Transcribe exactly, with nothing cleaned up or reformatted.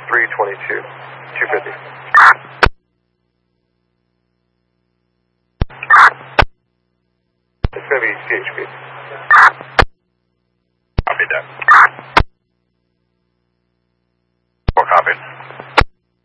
three twenty-two, two fifty. It's going to be C H P. Copy that. Well, copy.